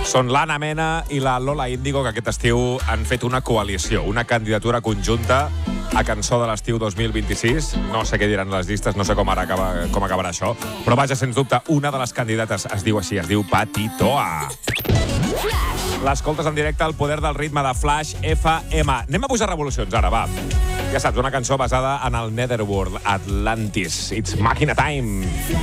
Són l'Anna Mena i la Lola Índigo, que aquest estiu han fet una coalició, una candidatura conjunta a cançó de l'estiu 2026. No sé què diran les llistes, no sé com acabarà això, però vaja, sens dubte, una de les candidates es diu així, es diu Patitoa. L'escoltes en directe al poder del ritme de Flash FM. Anem a pujar revolucions ara, va. Ja saps, una cançó basada en el Netherworld, Atlantis. It's Machina Time.